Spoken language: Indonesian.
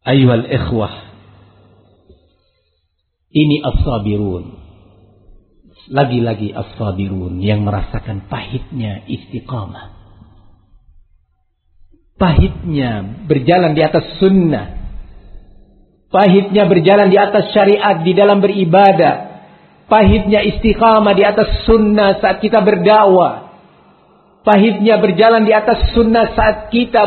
Ayyuhal ikhwah, ini as-sabirun. Lagi-lagi as-sabirun yang merasakan pahitnya istiqamah. Pahitnya berjalan di atas sunnah. Pahitnya berjalan di atas syariat di dalam beribadah. Pahitnya istiqamah di atas sunnah saat kita berdakwah. Pahitnya berjalan di atas sunnah saat kita